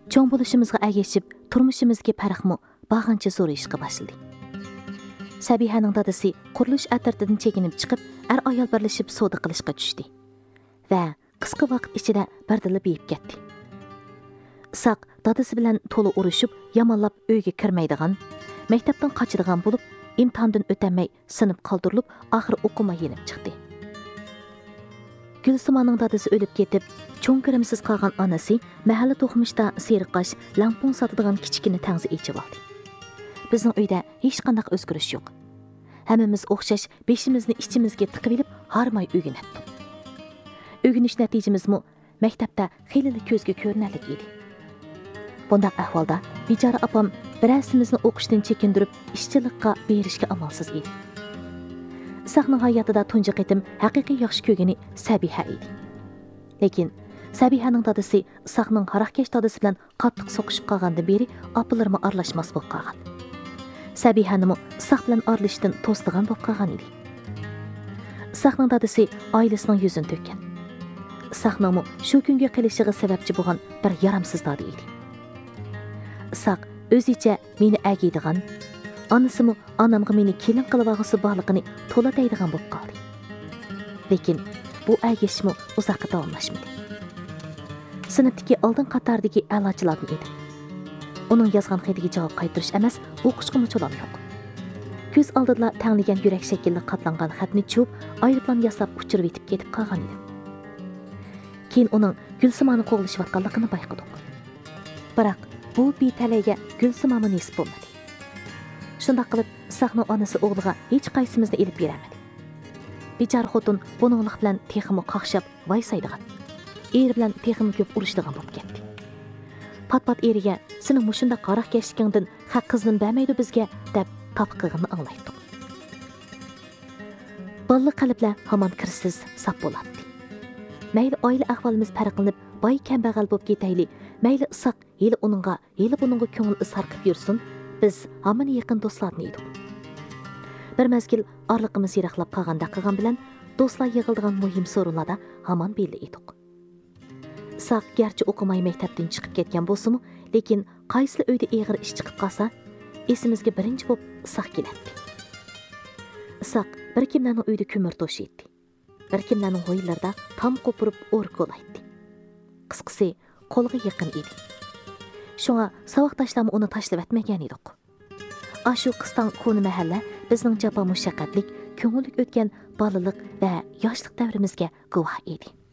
cho'ng bo'lishimizga agashib, turmushimizga farqmi bag'ancha zo'rayishga boshladi. Sabihaning dadasi qurilish atratidan chekinib chiqib, ayol birlashib savdo qilishga tushdi va qisqa vaqt ichida birdila beyib ketdi. Isoq dadasi bilan to'la urushib, yomonlab uyga kirmaydigan, maktabdan qochadigan bo'lib, imtihondan o'tolmay sinib qoldirilib, oxiri o'qimay yenib chiqdi. Gulsimaning dadasi o'lib ketib, cho'ng kirimsiz qolgan onasi mahalla to'qmishda seriqash, lampon sotadigan kichkina tangzi ichib oldi. Bizning uyda hech qanday o'zgarish yo'q. Hammamiz o'xshash beshimizni ichimizga tiqib olib, harmay o'rganatdik. O'rganish natijamizmi maktabda xeyli ko'zga ko'rinarli edi. Bunday ahvolda bechora opam birasimizni o'qishdan chekindirib, ishchilikqa berishga amalsiz edi. Isoqning hayotida tunji qitim haqiqiy yaxshi ko'rgani Sabiha edi. Lekin Sabihaning dadasi Isoqning harakatkash dadasi bilan qattiq so'qishib qolgandan beri opalarma aralashmas bo'lib qolgan. Sabihanimi Isoq bilan aralashishdan to'sdigan bo'lib qolgan edi. Isoqning dadasi oilasining yuzini to'kkan. Isoqning shu kunga qilishiga sababchi bo'lgan bir yaramsiz dodi edi. Isoq o'zicha meni agiydigan, onasimi onamga meni kelin qilib olg'isi borligini to'la deydigan bo'lib qoldi. Lekin bu agishmi uzoqqa davomlashmadi. Sinfdagi oldin qatordagi a'lochilardan edi. Uning yozgan xatiga javob qaytarish emas, o'qishga mucholam yo'q. Ko'z oldida tanlagan yurak shaklli qatlangan xatni chub, aeroplan yasab uchirib yetib ketib qolgan edi. Keyin uning Gulsimani qo'g'lashayotganligini bayqadik. Biroq bu betalayga Gulsimani nisb bo'lmadi. Shunday qilib, Isoqning onasi o'g'liga hech qaysimizni elib bermadi. Bechora xotin buninglik bilan texmi qaqshab vaysaydigan. Eri bilan texmi ko'p urushdigan bo'lib ketdi. Pat-pat eriga "Sening mushunda qaraq kashligingdan haq qizni bermaydi bizga" deb tapqig'ini anglaydi. Balli qalblar hamon kirsiz sap bo'ladi. Mayli oila ahvolimiz farqlanib, boy kambag'al bo'lib ketayli, mayli Isoq yili uningga, yili buningga ko'ngil izhor qilib yursin, biz hamon yaqin do'stlarni edik. Bir mezgil orliqimiz yiroqlab qolganda qilgan bilan do'stlar yig'ildigan muhim so'rinlarda hamon belli edik. Isoq garchi o'qimay maktabdan chiqib ketgan bo'lsa-mu, lekin qaysi uyda eg'ir ish chiqib qolsa, esimizga birinchi bo'lib Isoq keladi. Isoq bir kimlarning uyda ko'mir to'shiydi. Bir kimlarning hoyillarda tam qo'pirib o'rkolaydi. Qisqasi, qo'lga yaqin edi. Shunga savoqdashlarni uni tashlab etmagan edik. Ashu qistan koni mahalla bizning jafo mushaqqatlik, ko'ngillik o'tgan bolalik va yoshlik davrimizga guvoh edi.